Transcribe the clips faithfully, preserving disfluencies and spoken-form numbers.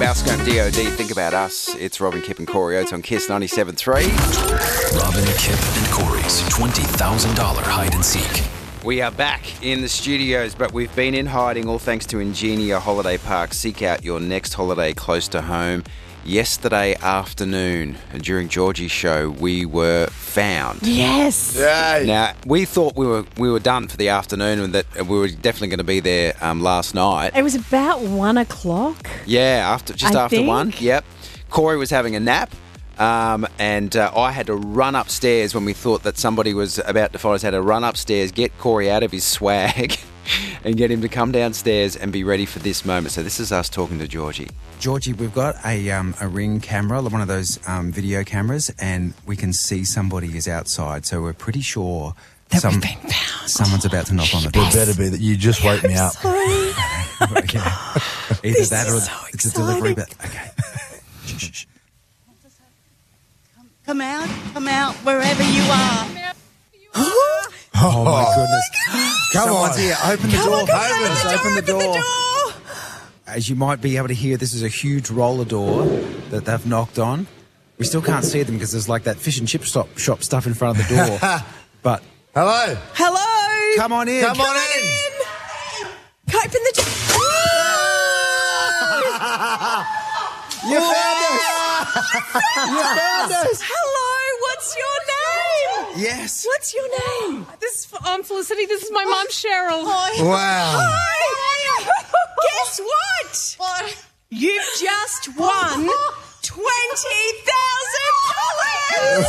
Balscombe D O D, Think About Us. It's Robin, Kip and Corey Oates on Kiss ninety-seven point three. Robin, Kip and Corey's twenty thousand dollars hide and seek. We are back in the studios, but we've been in hiding all thanks to Ingenia Holiday Park. Seek out your next holiday close to home. Yesterday afternoon, during Georgie's show, we were found. Yes. Yay. Now, we thought we were we were done for the afternoon and that we were definitely going to be there um, last night. It was about one o'clock. Yeah, after just I after think. one. Yep. Corey was having a nap. Um, and uh, I had to run upstairs when we thought that somebody was about to find us. I had to run upstairs, get Corey out of his swag and get him to come downstairs and be ready for this moment. So this is us talking to Georgie. Georgie, we've got a um, a Ring camera, one of those um, video cameras, and we can see somebody is outside. So we're pretty sure That some, we've been found. someone's about to knock on the It door. better be that you just woke me up. Sorry. Okay. Either This that or is so it's a delivery. But exciting. okay. Shh, shh, shh. Come out, come out, wherever you are. Oh my goodness! Come Someone's on. here. Open the Come door. on, come on, Open, open the door, open the open the door. door. As you might be able to hear, this is a huge roller door that they've knocked on. We still can't see them because there's like that fish and chip shop, shop stuff in front of the door. But Hello. Hello. come on in. Come on in. Open the door. You found us. You found us. Hello. What's your name? Yes. What's your name? This is, I'm Felicity. This is my mum, Cheryl. Wow. Hi. Guess what? What? You've just won twenty thousand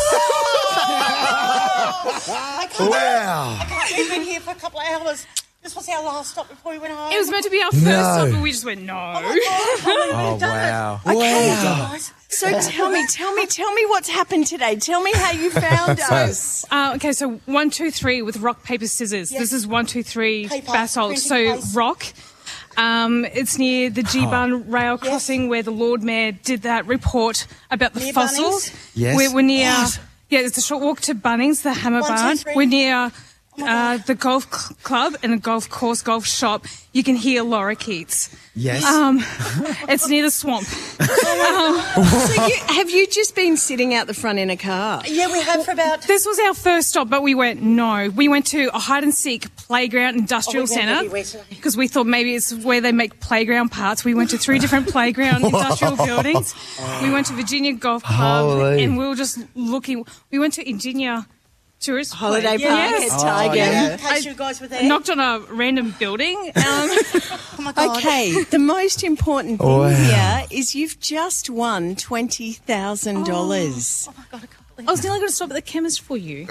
dollars. Wow. We've been here for a couple of hours. This was our last stop before we went home. It was meant to be our first No. stop, but we just went, no. Oh wow. Wow. So tell me, tell me, tell me what's happened today. Tell me how you found us. Uh, okay, so one, two, three with rock, paper, scissors. Yes. This is one, two, three, Paper, basalt. printing So place. rock. Um, it's near the G-Bun rail crossing where the Lord Mayor did that report about the Near fossils. Bunnings? Yes. We're, we're near, What? yeah, it's a short walk to Bunnings, the Hammer One, two, Barn. three. We're near my uh, God. the golf cl- club and the golf course, golf shop. You can hear Laura Keats. Yes. Um, it's near the swamp. So you, have you just been sitting out the front in a car? Yeah, we have for about... This was our first stop, but we went, no. We went to a hide and seek playground industrial Oh, we went centre everywhere today. because we thought maybe it's where they make playground parts. We went to three different playground industrial buildings. We went to Virginia Golf Club Holy. and we were just looking. We went to Ingenia Tourist Holiday Place. Park Yes. at Tiger. Yeah, in I- case you guys were I there. knocked on a random building. Um, Oh, my God. Okay, the most important thing Wow. here is you've just won twenty thousand dollars. Oh, my God, I can't believe I was nearly going to stop at the chemist for you.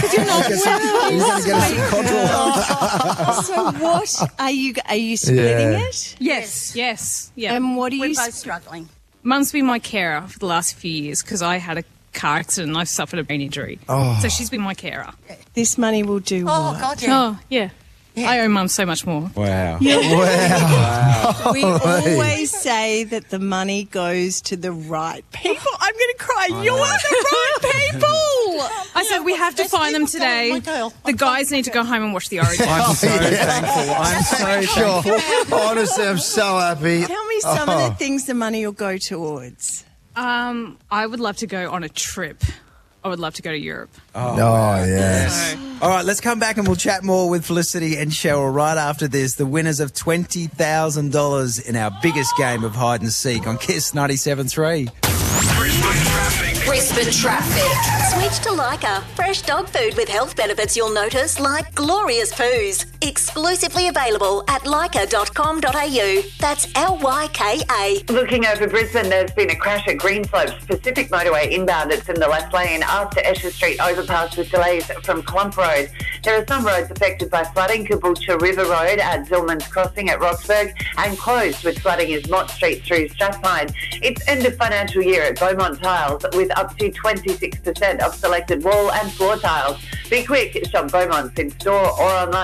So what are you? Are you splitting Yeah. it? Yes, yes, yeah. And what are We're you? both struggling. Mum's been my carer for the last few years because I had a car accident and I've suffered a brain injury. Oh. So she's been my carer. This money will do Oh, what? God, yeah. Oh, yeah. I owe Mum so much more. Wow. Wow. We always say that the money goes to the right people. I'm going to cry. You're the right people. I said we have to Let's find them keep going, today. my girl. The guys need to go home and watch the Origin. I'm so thankful. I'm so Sure. thankful. Honestly, I'm so happy. Tell me some of the things the money will go towards. Um, I would love to go on a trip. I would love to go to Europe. Oh, yes. So, All right, let's come back and we'll chat more with Felicity and Cheryl right after this. The winners of twenty thousand dollars in our biggest game of hide and seek on Kiss ninety-seven point three. Brisbane traffic. Switch to Lyca. Fresh dog food with health benefits you'll notice, like glorious poos. Exclusively available at lyca dot com dot a u. That's L Y K A. Looking over Brisbane, there's been a crash at Greenslopes Pacific Motorway inbound. It's in the left lane after Esher Street overpass with delays from Clump Road. There are some roads affected by flooding. Caboolture River Road at Zillman's Crossing at Roxburgh and closed with flooding is Mott Street through Strathpine. It's end of financial year at Beaumont Tiles with up to twenty-six percent off selected wall and floor tiles. Be quick, shop Beaumont's in store or online now.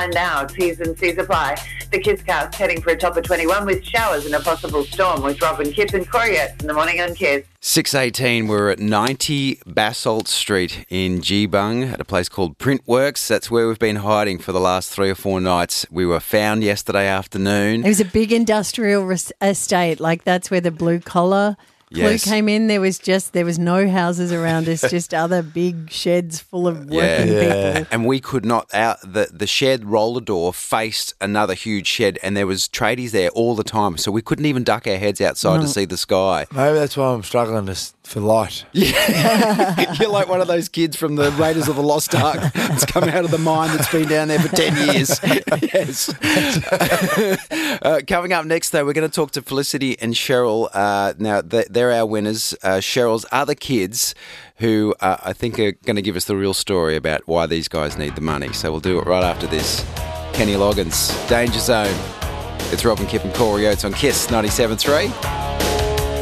now. T's and C's apply. The Kisscast heading for a top of twenty-one with showers and a possible storm with Rob and Kip and Corey Oates in the morning on Kiss. six eighteen, we're at ninety Basalt Street in Geebung at a place called Printworks. That's where we've been hiding for the last three or four nights. We were found yesterday afternoon. It was a big industrial res- estate. Like, that's where the blue collar clue Yes. came in. There was just, there was no houses around us, just other big sheds full of working Yeah. people. And we could not out the the shed roller door faced another huge shed, and there was tradies there all the time, so we couldn't even duck our heads outside to see the sky. Maybe that's why I'm struggling to, s- for light. You're like one of those kids from the Raiders of the Lost Ark that's come out of the mine that's been down there for ten years. Yes. uh, coming up next, though, we're going to talk to Felicity and Cheryl. Uh, now, they- they're our winners. Uh, Cheryl's other kids who uh, I think are going to give us the real story about why these guys need the money. So we'll do it right after this. Kenny Loggins, Danger Zone. It's Rob and Kip and Corey Oates on Kiss ninety-seven point three.